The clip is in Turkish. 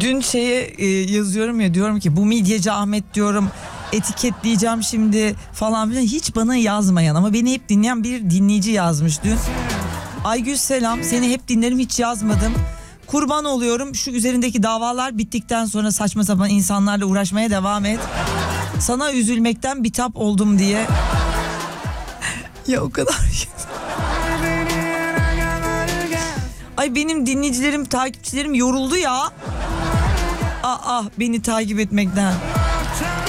Dün yazıyorum ya, diyorum ki bu midyeci Ahmet diyorum, etiketleyeceğim şimdi falan filan, hiç bana yazmayan ama beni hep dinleyen bir dinleyici yazmış dün. Aygül selam, seni hep dinlerim, hiç yazmadım. Kurban oluyorum, şu üzerindeki davalar bittikten sonra saçma sapan insanlarla uğraşmaya devam et. Sana üzülmekten bitap oldum diye. Ya o kadar. Ay benim dinleyicilerim, takipçilerim yoruldu ya. Beni takip etmekten.